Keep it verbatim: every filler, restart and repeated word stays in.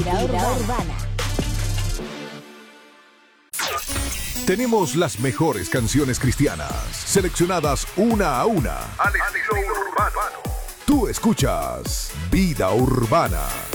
Vida Urbana. Tenemos las mejores canciones cristianas, seleccionadas una a una, al estilo urbano. Tú escuchas Vida Urbana.